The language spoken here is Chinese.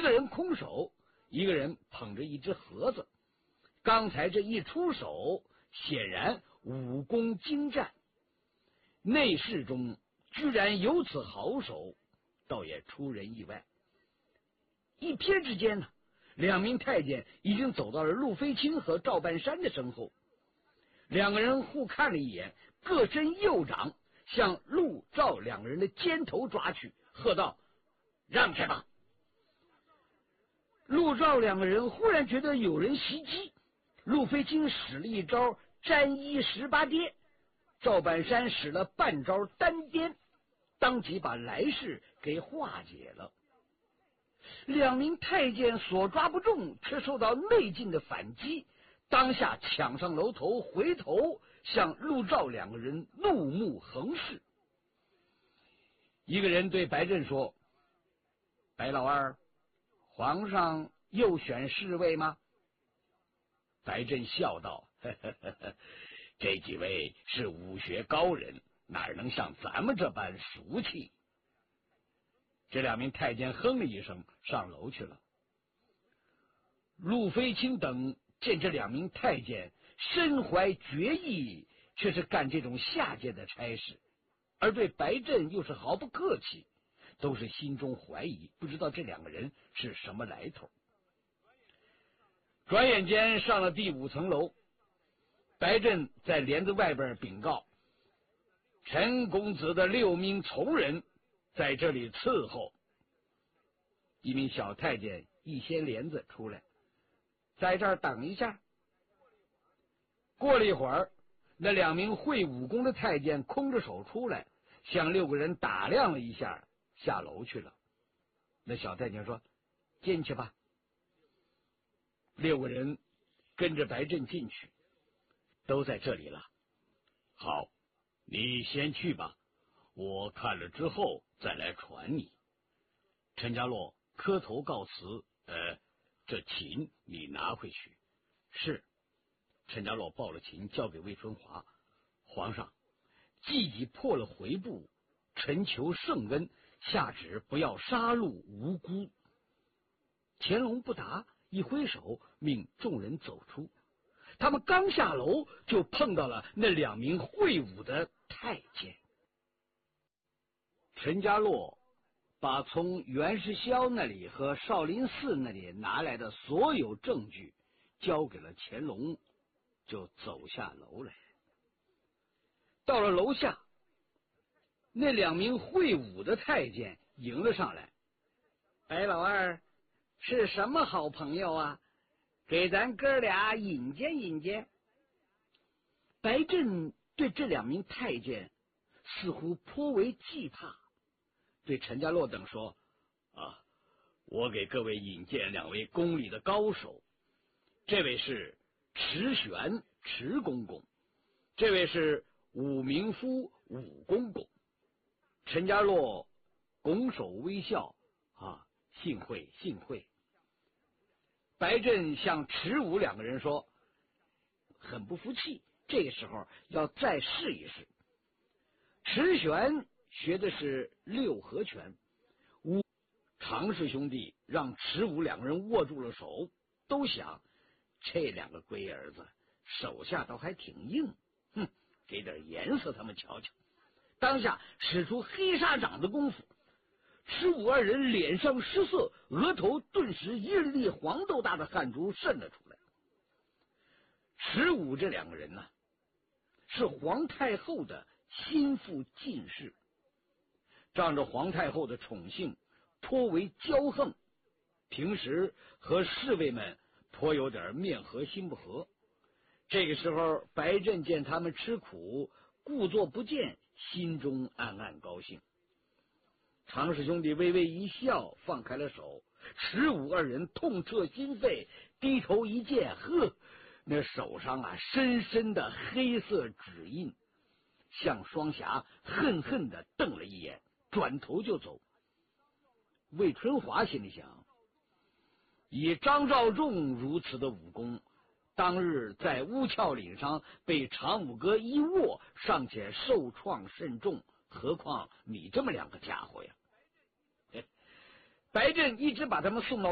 个人空手，一个人捧着一只盒子。刚才这一出手，显然武功精湛，内侍中居然有此好手，倒也出人意外。一瞥之间呢，两名太监已经走到了陆飞卿和赵半山的身后。两个人互看了一眼，各伸右掌向陆赵两个人的肩头抓去，喝道：“让开吧！”陆赵两个人忽然觉得有人袭击，陆飞卿使了一招沾衣18跌，赵半山使了半招单颠，当即把来势给化解了。两名太监所抓不中，却受到内劲的反击，当下抢上楼头，回头向陆赵两个人怒目横视。一个人对白振说：“白老二，皇上又选侍卫吗？”白振笑道：“这几位是武学高人，哪能像咱们这般俗气？”这两名太监哼了一声，上楼去了。陆飞卿等见这两名太监身怀绝艺，却是干这种下贱的差事，而对白振又是毫不客气，都是心中怀疑，不知道这两个人是什么来头。转眼间上了第5层楼，白振在帘子外边禀告：“陈公子的6名从人在这里伺候。”一名小太监一掀帘子出来：“在这儿等一下。”过了一会儿，那2名会武功的太监空着手出来，向6个人打量了一下，下楼去了。那小太监说：“进去吧。”6个人跟着白振进去，都在这里了。 好，你先去吧，我看了之后再来传你。陈家洛磕头告辞，这琴你拿回去。 是。 陈家洛抱了琴交给魏春华。皇上，季己破了回部，臣求圣恩，下旨不要杀戮无辜。 乾隆不答，一挥手命众人走出。他们刚下楼，就碰到了那2名会武的太监。陈家洛把从袁世霄那里和少林寺那里拿来的所有证据交给了乾隆，就走下楼来。到了楼下，那2名会武的太监迎了上来：“白老二是什么好朋友啊？给咱哥俩引荐引荐。”白振对这2名太监似乎颇为惧怕，对陈家洛等说：“ 我给各位引荐2位宫里的高手，这位是池玄池公公，这位是武明夫武公公。”陈家洛拱手微笑：“幸会幸会。” 白振向池武2个人说：“很不服气，这个时候要再试一试。”池玄学的是6合拳，常氏兄弟让池武2个人握住了手，都想这2个龟儿子手下倒还挺硬，给点颜色他们瞧瞧。当下使出黑纱掌的功夫，池武2人脸上失色，额头顿时一粒黄豆大的汗珠渗了出来。池武这2个人呢，是皇太后的心腹近侍，仗着皇太后的宠幸，颇为骄横，平时和侍卫们颇有点面和心不和。这个时候，白振见他们吃苦，故作不见，心中暗暗高兴。常氏兄弟微微一笑，放开了手。池武2人痛彻心扉，低头一见，那手上深深的黑色指印，向双侠恨恨的瞪了一眼，转头就走。魏春华心里想，以张召仲如此的武功，当日在乌鞘岭上被常武哥一握，尚且受创甚重，何况你这么2个家伙呀？白振一直把他们送到